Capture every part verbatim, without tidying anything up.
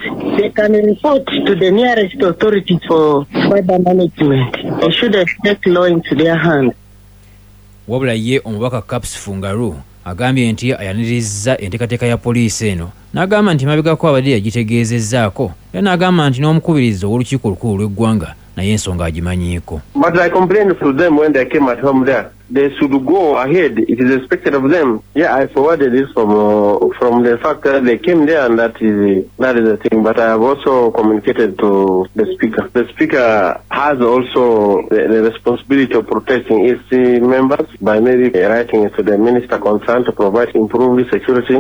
they can report to the nearest authorities for further management. They shouldn't take law into their hands. Wabula ye omubaka Caps Fungaru agambye nti ayaniriza enteekateeka ya poliisi eno n'agamba nti mabegako abadde yagitegeezezzaako era n'agamba nti n'omukubiriza ow'olukiiko olukulu lw'eggwanga naye ensonga agimanyiiko. But I complained to them when they came at home there. They should go ahead. It is expected of them. Yeah, I forwarded this from uh, from the fact that they came there, and that is that is the thing. But I have also communicated to the speaker. The speaker has also the, the responsibility of protecting its members by maybe writing to the minister concerned to provide improved security.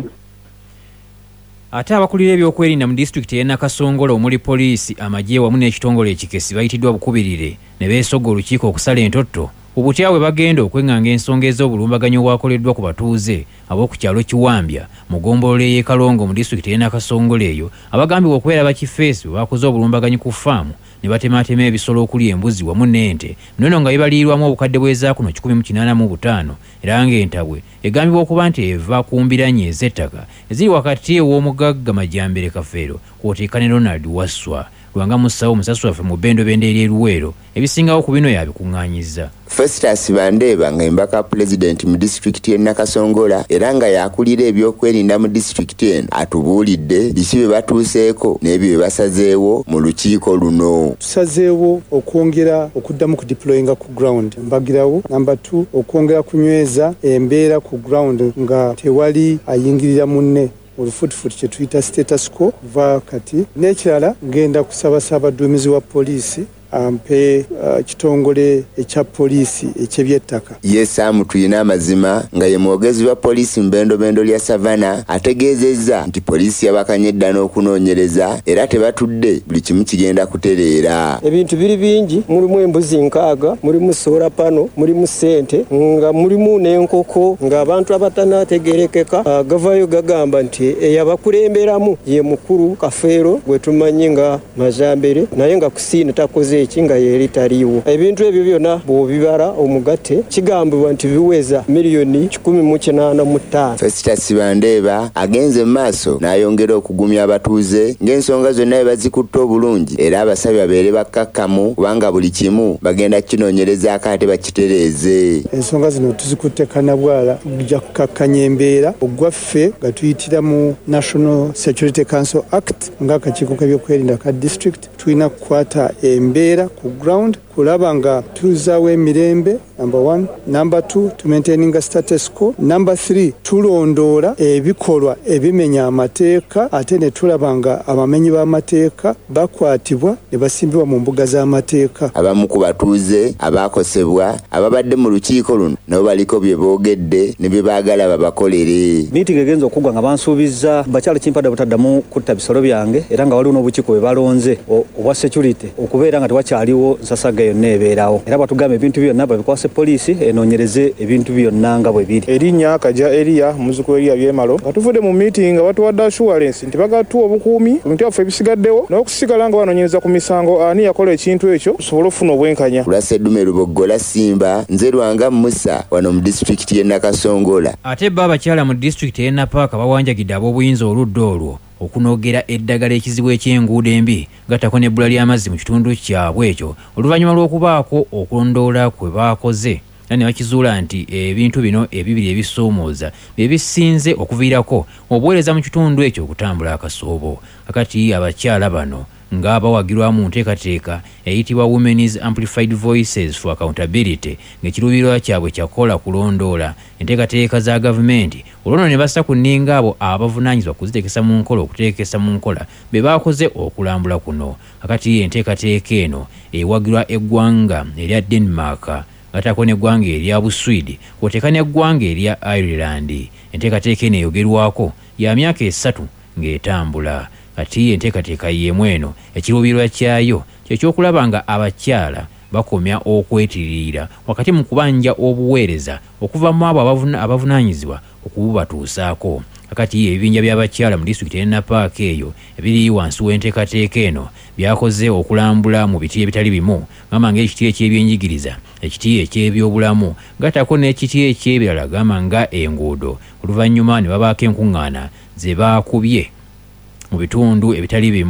Ate abakulira ebyokwerinda mu disitulikiti y'e Nakasongola omuli poliisi, amagye wamu n'ekitongole ekikesi bayitiddwa bukubirire ne beesogga olukiiko okusala entotto obutya bwe bagenda okwenganga ensonga ez'obulumbaganyi obwakoleddwa ku batuuze ab'oku kyalo Kiwambya mu ggombolola y'e Kalongo mu disitulikiti y'e Nakasongola eyo abagambibwa okubeera bakifeesi bwe bakoze obulumbaganyi ku ffaamu ne batematema ebisolo okuli embuzi wamu n'ente nono nga bibaliirwamu obukadde bw'eza kuno kikumi mu kinaana mu butaano era ng'entabwe egambibwa okuba nti eva ku mbiranye ez'ettaka eziri wakati ew'omugagga Majjambere Kafeero kw'oteeka ne Ronald Wasswa. Lwanga Musawo Musasu waffe mu Bendo Benderi Luweero ebisingawo ku bino yabikuŋŋaanyizza. Festus Bandeeba nga embaka President mu district y'e Nakasongola era nga yakulira ebyokwerinda mu district eno atubuulidde biki bye batuuseeko n'ebyo bye basazeewo mu lukiiko luno. Tusazeewo okwongera okuddamu ku deployinga ku ground mbagirawo. Number two, okwongera kunyweza embeera ku ground nga tewali ayingirira munne olufutufutu kye tuyita status quo kuva kati. N'ekirala ngenda kusaba Ssaabaduumizi wa poliisi ampe uh, kitongole ekya poliisi eky'ebyettaka. Ye Sam tuyina amazima nga ye mwogezi wa poliisi mbendo bendo lya Savana ategeezezza nti poliisi yabakanyedda n'okunoonyereza era tebatudde buli kimu kigenda kutereera. Ebintu biri bingi, mulimu embuzi nkaaga, mulimu sola pano, mulimu ssente, nga mulimu n'enkoko ng'abantu abatanategerekeka. Uh, gavayo gagamba nti eyabakulemberamu ye mukulu Kafeero gwe tumanyi nga Majjambere naye nga kusiina takoze ekinga yeri taliwo. Ebintu ebyo byonna bw'obibala omugatte kigambibwa nti biweza miliyoni kikumi mu kinaana mu ttaano. Festus Bandeeba agenze maaso n'ayongera okugumya abatuuze ng'ensonga zonna bye bazikutte obulungi era abasabye babeere bakkakkamu kubanga buli kimu bagenda kukinoonyerezaako ate bakitereeze. Ensonga zino tuzikutte kannabwala tujja kukakkanya embeera ogwaffe nga tuyitira mu National Security Council Act ng'akakiiko k'ebyokwerinda ka district tulina kukwata embeera ku ground kulaba nga tuzaawo emirembe. Number one. Number two, to maintaining a status quo. Number three, tulondoola ebikolwa ebimenya amateeka ate ne tulaba nga abamenyi b'amateeka bakwatibwa ne basimbibwa mu mbuga z'amateeka. Abamu ku batuuze abaakosebwa ababadde mu lukiiko luno nabo baliko bye boogedde ne bye baagala babakolere. Miitingi egenza okuggwa nga bansuubiza bakyala kimpadde butaddamu kutta bisolo byange era nga waliwo n'obukiiko bwe balonze obwa security okubeera nga tewakyaliwo nsasaga yonna ebeerawo era batugamba ebintu byonna babikwase poliisi enoonyereze ebintu byonna nga bwe biri. Erinnya Kaja Eria muzzukulu Eria Byemalo nga tuvudde mu meeting nga batuwadde assurance nti bagatuwa obukuumi ku bintu byaffe ebisigaddewo n'okusigala nga banoonyereza ku misango ani yakola ekintu ekyo tusobole okufuna obwenkanya. Lwaseddume Luboggola Simba nze Lwanga Musa wano mu disitulikiti y'e Nakasongola. Ate bba abakyala mu disitulikiti y'e Napaaka bawanjagidde ab'obuyinza oludda olwo okunoogera eddagala ekizibu eky'enguudo embi gattako n'ebbula ly'amazzi mu kitundu kyabwe ekyo oluvannyuma lw'okubaako okulondoola kwe baakoze era ne bakizuula nti ebintu bino ebibiri ebisoomooza bye bisinze okuviirako obuweereza mu kitundu ekyo okutambula akasoobo. Kakati abakyala bano nga bawagirwa mu nteekateeka eyitibwa Women's Amplified Voices for Accountability ng'ekiruubirirwa kyabwe kyakola kulondoola enteekateeka za gavumenti olwono ne bassa ku nninga abo abavunaanyizibwa kuziteekesa mu nkola okuteekesa mu nkola be baakoze okulambula kuno. Kakati enteekateeka eno ewagirwa eggwanga erya Denmark atako n'eggwanga erya Buswidi kw'oteeka n'eggwanga erya Ireland. Enteekateeka eno eyogerwako ya myaka esatu ng'etambula. Kati enteekateeka y'emu eno ekiruubirirwa kyayo kyekyokulaba nga abakyala bakomya okwetiririra wakati mu kubanja obuweereza okuva mu abo abavunaanyizibwa okububatuusaako. Kakati ebibinja by'abakyala mu disitulikiti y'e Napaaka eyo ebiri wansi w'enteekateeka eno byakoze okulambula mu biti ebitali bimu gamba ng'ekiti eky'ebyenjigiriza, ekiti eky'ebyobulamu gattako n'ekiti eky'ebirala gamba nga enguudo. Oluvannyuma ne babaako enkuŋŋaana ze baakubye mu bitundu ebitali bimu